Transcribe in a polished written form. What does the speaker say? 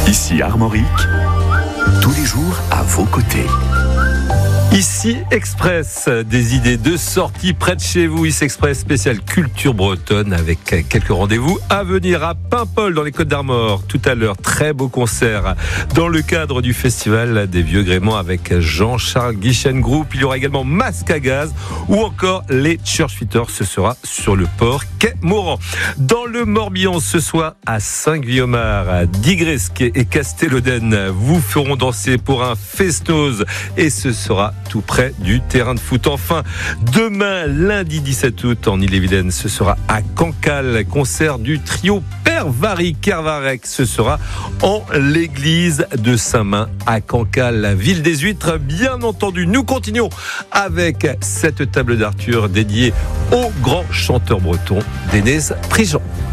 Ici Armorique, tous les jours à vos côtés. Ici Express, des idées de sortie près de chez vous. Ici Express spécial culture bretonne avec quelques rendez-vous à venir à Paimpol dans les Côtes-d'Armor. Tout à l'heure, très beau concert dans le cadre du festival des Vieux Gréments avec Jean-Charles Guichen Group. Il y aura également Masque à Gaz ou encore les Churchfitters. Ce sera sur le port Quai Morand. Dans le Morbihan ce soir à Saint-Guillaumard, Digresque et Castelloden vous feront danser pour un festose et ce sera tout près du terrain de foot. Enfin, demain, lundi 17 août, en Ille-et-Vilaine, ce sera à Cancale, concert du trio Pervari Kervarec. Ce sera en l'église de Saint-Main à Cancale, la ville des huîtres. Bien entendu, nous continuons avec cette table d'Arthur dédiée au grand chanteur breton Dénez Prigent.